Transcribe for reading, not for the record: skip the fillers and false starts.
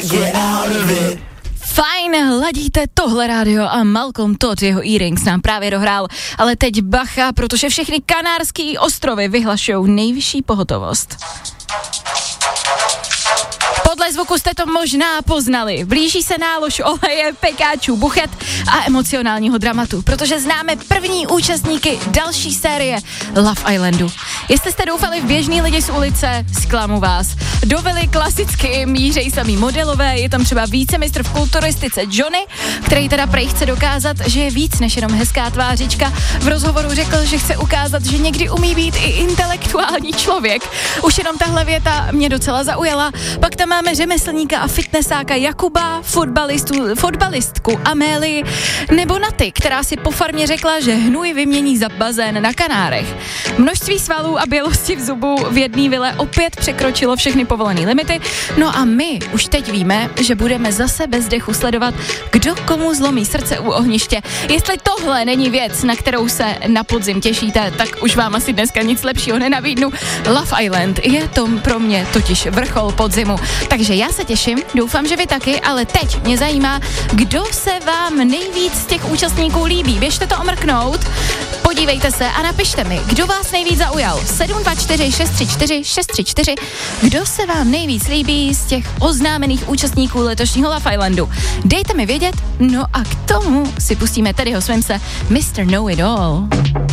Fajn, ladíte tohle rádio a Malcolm Todd, jeho earrings nám právě dohrál, ale teď bacha, protože všechny Kanárský ostrovy vyhlašují nejvyšší pohotovost. Podle zvuku jste to možná poznali. Blíží se nálož oleje, pekáčů, buchet a emocionálního dramatu, protože známe první účastníky další série Love Islandu. Jestli jste doufali v běžný lidi z ulice, zklamu vás. Do vily klasicky mířej samý modelové, je tam třeba vícemistr v kulturistice Johnny, který teda prej chce dokázat, že je víc než jenom hezká tvářička. V rozhovoru řekl, že chce ukázat, že někdy umí být i intelektuální člověk. Už jenom tahle věta mě docela zaujala. Pak tam máme řemeslníka a fitnessáka Jakuba, fotbalistku Amélii nebo Naty, která si po farmě řekla, že hnůj vymění za bazén na Kanárech. Množství svalů a bělosti v zubu v jedné vile opět překročilo všechny povolené limity. No a my už teď víme, že budeme zase bez dechu sledovat, kdo komu zlomí srdce u ohniště. Jestli tohle není věc, na kterou se na podzim těšíte, tak už vám asi dneska nic lepšího nenabídnu. Love Island je to pro mě totiž vrchol podzimu. Takže já se těším, doufám, že vy taky, ale teď mě zajímá, kdo se vám nejvíc z těch účastníků líbí. Běžte to omrknout, podívejte se a napište mi, kdo vás nejvíc zaujal. 724 634 634. Kdo se vám nejvíc líbí z těch oznámených účastníků letošního Love Islandu? Dejte mi vědět, no a k tomu si pustíme Teddyho Swimse Mr. Know It All.